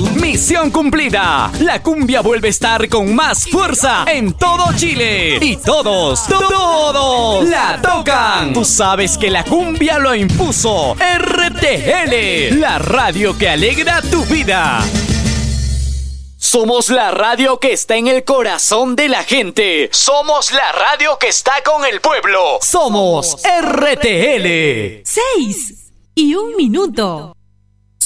Misión cumplida. La cumbia vuelve a estar con más fuerza en todo Chile. Y todos la tocan. Tú sabes que la cumbia lo impuso RTL, la radio que alegra tu vida. Somos la radio que está en el corazón de la gente. Somos la radio que está con el pueblo. Somos RTL. 6:01.